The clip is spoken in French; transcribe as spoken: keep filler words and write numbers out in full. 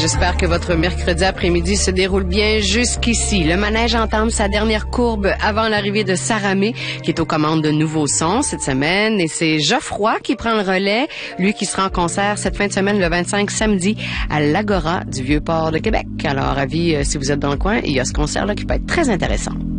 j'espère que votre mercredi après-midi se déroule bien jusqu'ici. Le manège entame sa dernière courbe avant l'arrivée de Saramé, qui est aux commandes de nouveaux sons cette semaine. Et c'est Geoffroy qui prend le relais, lui qui sera en concert cette fin de semaine, le vingt-cinq samedi, à l'Agora du Vieux-Port de Québec. Alors, avis, si vous êtes dans le coin, il y a ce concert-là qui peut être très intéressant.